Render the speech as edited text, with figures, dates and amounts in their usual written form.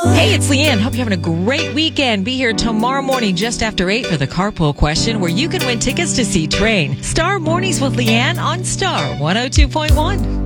Hey, it's Leanne. Hope you're having a great weekend. Be here tomorrow morning just after 8 for the carpool question where you can win tickets to see Train. Star Mornings with Leanne on Star 102.1.